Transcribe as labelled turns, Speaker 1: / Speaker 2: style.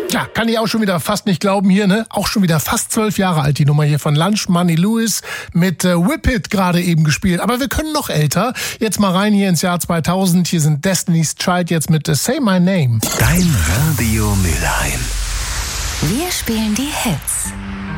Speaker 1: Ja, kann ich auch schon wieder fast nicht glauben hier, ne? Auch schon wieder fast 12 Jahre alt, die Nummer hier von Lunch Money Lewis mit Whip It gerade eben gespielt. Aber wir können noch älter. Jetzt mal rein hier ins Jahr 2000. Hier sind Destiny's Child jetzt mit Say My Name.
Speaker 2: Dein Radio Mülheim.
Speaker 3: Wir spielen die Hits.